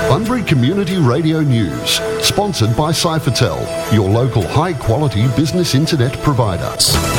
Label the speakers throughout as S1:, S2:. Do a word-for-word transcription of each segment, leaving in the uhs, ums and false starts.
S1: Bunbury Community Radio News, sponsored by Cyphertel, your local high-quality business internet provider.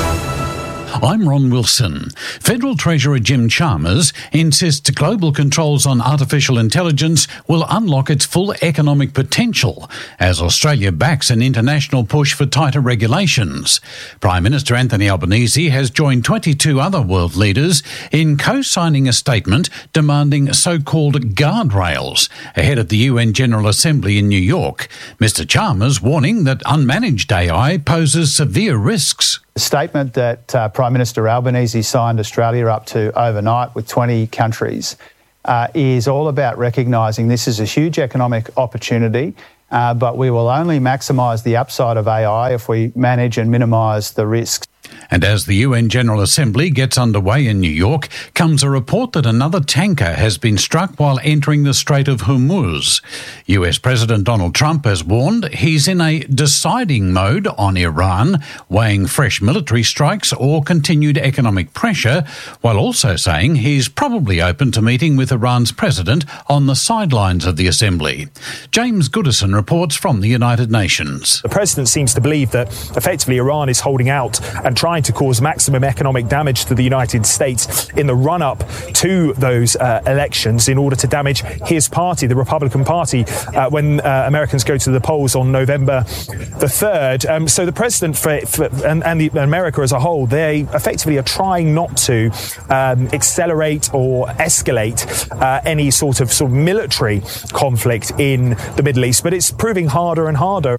S2: I'm Ron Wilson. Federal Treasurer Jim Chalmers insists global controls on artificial intelligence will unlock its full economic potential as Australia backs an international push for tighter regulations. Prime Minister Anthony Albanese has joined twenty-two other world leaders in co-signing a statement demanding so-called guardrails ahead of the U N General Assembly in New York. Mister Chalmers warning that unmanaged A I poses severe risks.
S3: The statement that uh, Prime Minister Albanese signed Australia up to overnight with twenty countries uh, is all about recognising this is a huge economic opportunity, uh, but we will only maximise the upside of A I if we manage and minimise the risks.
S2: And as the U N General Assembly gets underway in New York, comes a report that another tanker has been struck while entering the Strait of Hormuz. U S President Donald Trump has warned he's in a deciding mode on Iran, weighing fresh military strikes or continued economic pressure, while also saying he's probably open to meeting with Iran's president on the sidelines of the Assembly. James Goodison reports from the United Nations.
S4: The president seems to believe that effectively Iran is holding out and trying to cause maximum economic damage to the United States in the run-up to those uh, elections in order to damage his party, the Republican Party, uh, when uh, Americans go to the polls on November the third. Um, so the president for, for, and, and the, America as a whole, they effectively are trying not to um, accelerate or escalate uh, any sort of, sort of military conflict in the Middle East, but it's proving harder and harder.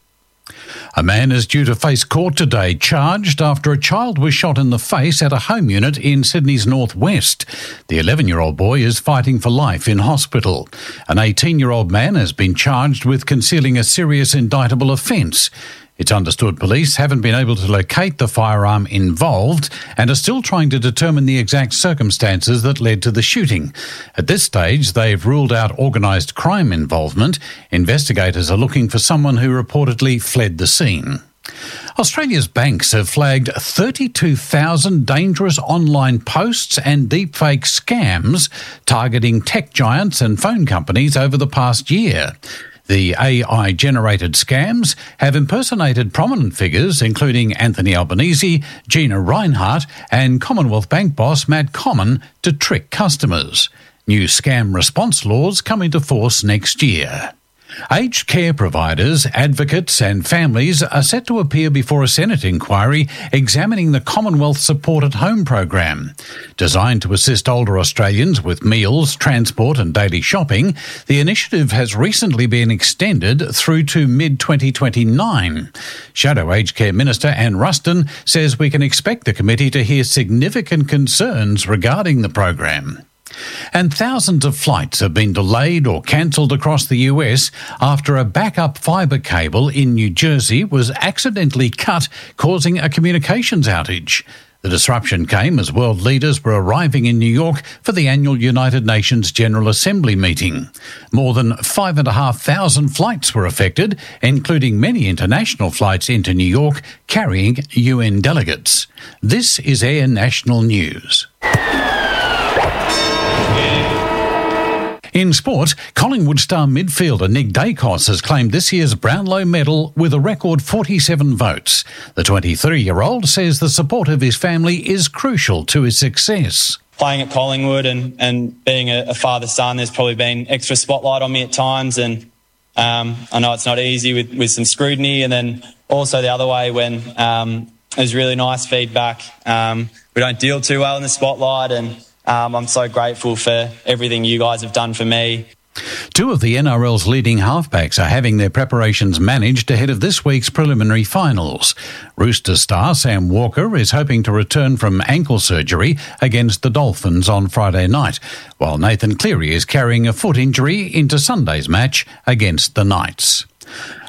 S2: A man is due to face court today, charged after a child was shot in the face at a home unit in Sydney's northwest. The eleven-year-old boy is fighting for life in hospital. An eighteen-year-old man has been charged with concealing a serious indictable offence. It's understood police haven't been able to locate the firearm involved and are still trying to determine the exact circumstances that led to the shooting. At this stage, they've ruled out organised crime involvement. Investigators are looking for someone who reportedly fled the scene. Australia's banks have flagged thirty-two thousand dangerous online posts and deepfake scams targeting tech giants and phone companies over the past year. The A I-generated scams have impersonated prominent figures, including Anthony Albanese, Gina Rinehart and Commonwealth Bank boss Matt Comyn, to trick customers. New scam response laws come into force next year. Aged care providers, advocates and families are set to appear before a Senate inquiry examining the Commonwealth Support at Home program. Designed to assist older Australians with meals, transport and daily shopping, the initiative has recently been extended through to mid twenty twenty-nine. Shadow Aged Care Minister Anne Ruston says we can expect the committee to hear significant concerns regarding the program. And thousands of flights have been delayed or cancelled across the U S after a backup fibre cable in New Jersey was accidentally cut, causing a communications outage. The disruption came as world leaders were arriving in New York for the annual United Nations General Assembly meeting. More than five and a half thousand flights were affected, including many international flights into New York carrying U N delegates. This is Air National News. In sport, Collingwood star midfielder Nick Dacos has claimed this year's Brownlow medal with a record forty-seven votes. The twenty-three-year-old says the support of his family is crucial to his success.
S5: Playing at Collingwood and, and being a, a father-son, there's probably been extra spotlight on me at times, and um, I know it's not easy with, with some scrutiny, and then also the other way when um, there's really nice feedback. Um, we don't deal too well in the spotlight, and Um, I'm so grateful for everything you guys have done for me.
S2: Two of the N R L's leading halfbacks are having their preparations managed ahead of this week's preliminary finals. Roosters star Sam Walker is hoping to return from ankle surgery against the Dolphins on Friday night, while Nathan Cleary is carrying a foot injury into Sunday's match against the Knights.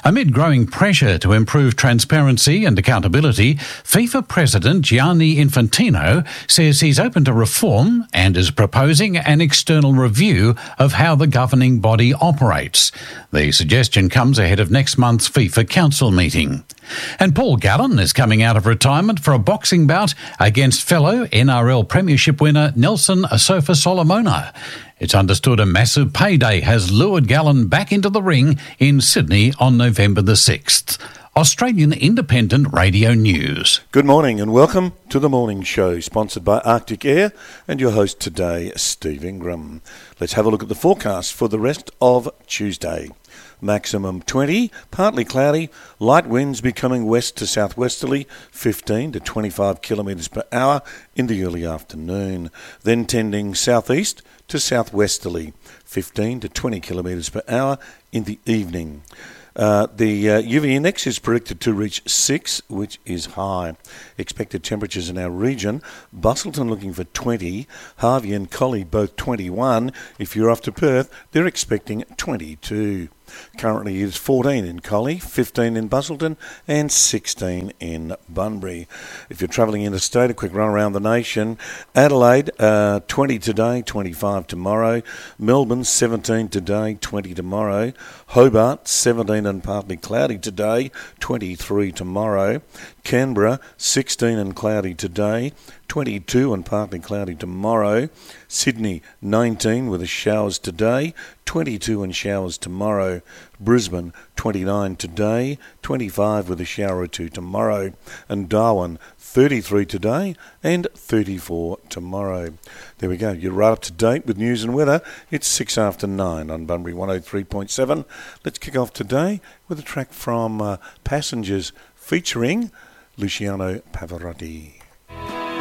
S2: Amid growing pressure to improve transparency and accountability, FIFA President Gianni Infantino says he's open to reform and is proposing an external review of how the governing body operates. The suggestion comes ahead of next month's FIFA Council meeting. And Paul Gallen is coming out of retirement for a boxing bout against fellow N R L Premiership winner Nelson Asofa Solomona. It's understood a massive payday has lured Gallen back into the ring in Sydney on November the sixth. Australian Independent Radio News.
S6: Good morning and welcome to the morning show, sponsored by Arctic Air and your host today, Steve Ingram. Let's have a look at the forecast for the rest of Tuesday. Maximum twenty, partly cloudy, light winds becoming west to southwesterly, fifteen to twenty-five kilometres per hour in the early afternoon, then tending southeast to southwesterly, fifteen to twenty kilometres per hour in the evening. Uh, the uh, U V index is predicted to reach six, which is high. Expected temperatures in our region: Busselton looking for twenty, Harvey and Collie both twenty-one. If you're off to Perth, they're expecting twenty-two. Currently it is fourteen in Collie, fifteen in Busselton and sixteen in Bunbury. If you're travelling interstate, a quick run around the nation: Adelaide, uh, twenty today, twenty-five tomorrow. Melbourne, seventeen today, twenty tomorrow. Hobart, seventeen and partly cloudy today, twenty-three tomorrow. Canberra, sixteen and cloudy today, twenty-two and partly cloudy tomorrow. Sydney, nineteen with the showers today, twenty-two and showers tomorrow. Brisbane, twenty-nine today, twenty-five with a shower or two tomorrow. And Darwin, thirty-three today and thirty-four tomorrow. There we go. You're right up to date with news and weather. It's six after nine on Bunbury one oh three point seven. Let's kick off today with a track from uh, Passengers featuring Luciano Pavarotti.